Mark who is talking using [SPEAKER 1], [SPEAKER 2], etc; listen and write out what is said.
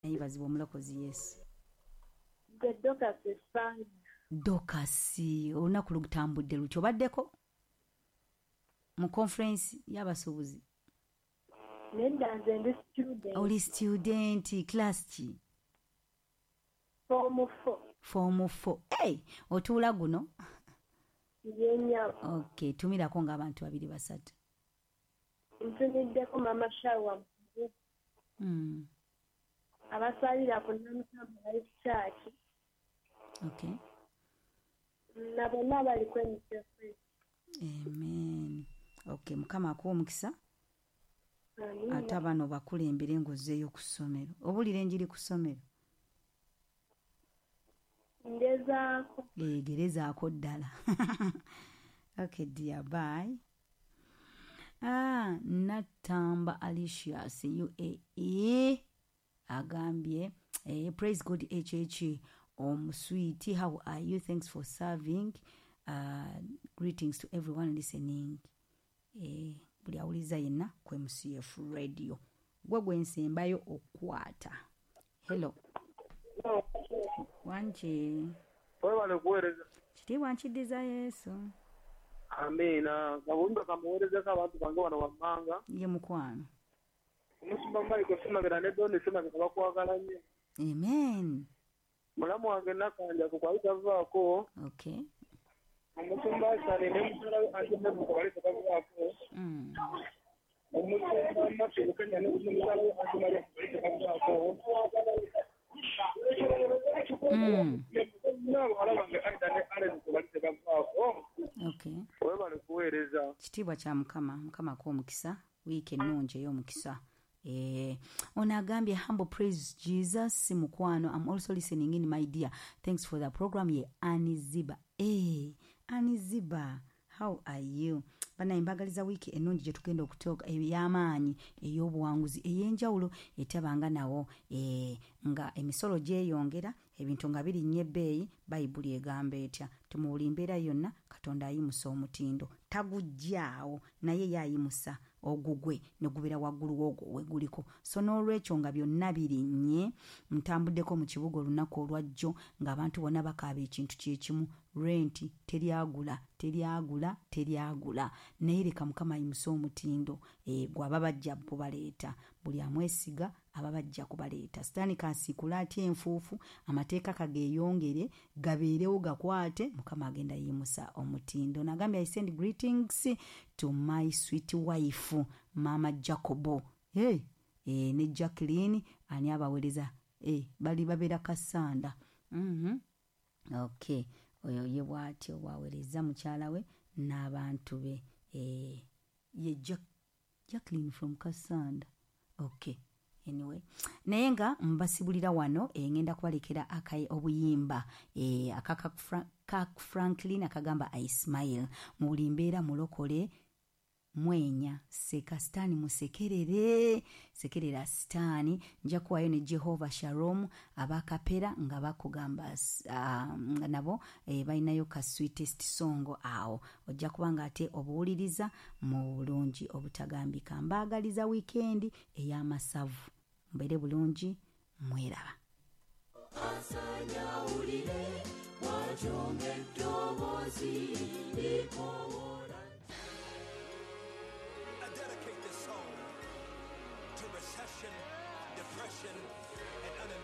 [SPEAKER 1] Nayibazibwa omulokozi Yesu. Dokasi olunaku lugutambudde lutyo obaddeko mu conference y'abasuubuzi?
[SPEAKER 2] Nedda nze ndi student.
[SPEAKER 1] Oli student class ki? Form 4. Hey, otuula guno?
[SPEAKER 2] Yenya.
[SPEAKER 1] Okay, tumirako ng'abantu 2-3.
[SPEAKER 2] Ntumiddeko mama Shawa. Abasalira ku Namusamba Life Church.
[SPEAKER 1] Okay.
[SPEAKER 2] Na bonna bali kwenyuka.
[SPEAKER 1] Amen. Okay, Mukama akuwa omukisa.
[SPEAKER 2] Amen.
[SPEAKER 1] Ate bano bakulembere ng'ozzeeyo ku ssomero. Obulira enjiri ku ssomero?
[SPEAKER 2] Ngezaako.
[SPEAKER 1] Gerezaako ddala. Okay, dear, bye. Natamba Alicious UAE agambye praise God HH sweetie, how are you? Thanks for serving. Greetings to everyone listening. Buli awuliza yenna ku MCF radio. Gwe nsembayo okwata. Hello. Wanje.
[SPEAKER 3] Webale kuweereza.
[SPEAKER 1] Kitiibwa nkiddiza Yesu.
[SPEAKER 3] Amiina. Kabumba kamuweerezeko abantu bange wano wammanga.
[SPEAKER 1] Ye mukwano.
[SPEAKER 3] Omusumba Michael Simagera ne Doni Simagera bakwagala nnyo.
[SPEAKER 1] Amen.
[SPEAKER 3] Mulamu wange Nakanja kukwalitavaako.
[SPEAKER 1] Okay.
[SPEAKER 3] Omusumba Asani ne mukyala we Antinebu kukwalitavaako. Omusumba Matu Kenya ne mukyala we Antimaria kukwalitavaako.
[SPEAKER 1] Okay.
[SPEAKER 3] Webale kuweereza.
[SPEAKER 1] Kitiibwa kya Mukama. Mukama kw'omukisa. Wiiki ennungi ey'omukisa. Ono agambye humble praise Jesus mukwano. I'm also listening in, my dear. Thanks for the program. Aniziba. Aniziba, how are you? Bana imbagaliza wiki ennungi gye tugenda okutoka ey'amaanyi ey'obuwanguzi ey'enjawulo etabanga nawo nga emisolo gyeyongera ebintu nga birinnye ebbeeyi. Bayibuli egamba etya? Tumuwuli mbeera yonna Katonda ayimusa omutindo, tagujjaawo naye yayimusa ogugwe ne gubeera waggulu w'ogwo we guliko. So n'olwekyo nga byonna birinnye, ntambuddeko mu kibuga olunaku olwajjo ng'abantu bonna bakaaba ekintu kyekimu. Renti teryagula naye leka Mukama ayimusa omutindo. Gwe ababajja bubaleeta, buli amwesiga ababajja kubaleeta. Sitaani kansiikula atya enfuufu, amateeka kageeyongere gabeerewo gakwate, Mukama agenda yimusa omutindo. Nagambye I send greetings to my sweet wife Mama Jacobo ne Jacqueline ani abaweereza bali babeera Kasanda. Okay, oyo ye bw'atyo bwaweereza mukyala we n'abantu be. Ye Jacqueline from Kasanda. Okay, anyway, naye nga mbasibulira wano ngenda kubalekera obuyimba Kak Franklin akagamba I smile. Muli mbeera mulokole mwenya seka sitaani musekerere, sekerera sitaani. Nja kuwayo ne Jehova Shalom abakapera nga bakugamba nabo balinayo ka sweetest song awo. Ojja kubanga ate obuwuliriza mu bulungi obutagambika. Mbaagaliza weekend ey'amasavu. Mbeere bulungi, mweraba. Asanya ulire wajonge dobozi likowola.
[SPEAKER 4] I dedicate this song to recession, depression,